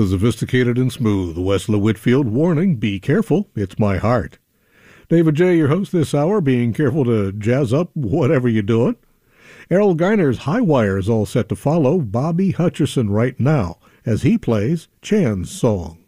The sophisticated and smooth Wesley Whitfield warning, be careful, it's my heart. David J., your host this hour, being careful to jazz up whatever you're doing. Errol Garner's High Wire is all set to follow Bobby Hutcherson right now as he plays Chan's song.